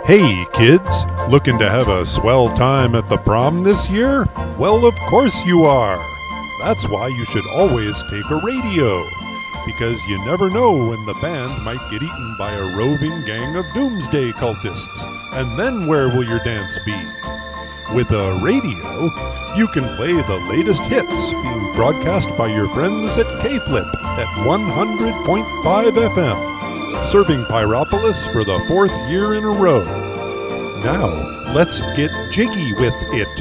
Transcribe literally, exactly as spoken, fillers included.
Hey kids, looking to have a swell time at the prom this year? Well, of course you are. That's why you should always take a radio, because you never know when the band might get eaten by a roving gang of doomsday cultists, and then where will your dance be? With a radio, you can play the latest hits being broadcast by your friends at K-Flip at one hundred point five F M, serving Pyropolis for the fourth year in a row. Now, let's get jiggy with it.